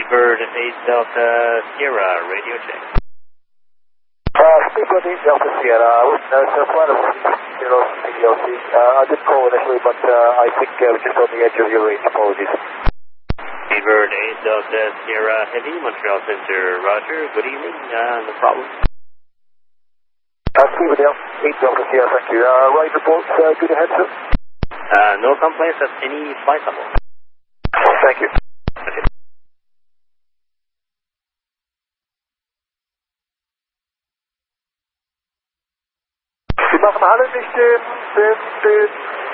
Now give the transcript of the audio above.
Seabird 8 Delta Sierra, radio check. Seabird 8 Delta Sierra, it's a flight of 0 CDLC. I did call initially, but I think we're just on the edge of your range. Apologies. Seabird 8 Delta Sierra Heavy, Montreal Center, roger. Good evening, no problem. Seabird 8 Delta Sierra, thank you. Right report, good ahead, sir? No complaints at any flight level. Thank you. Okay. Sie machen alle nicht den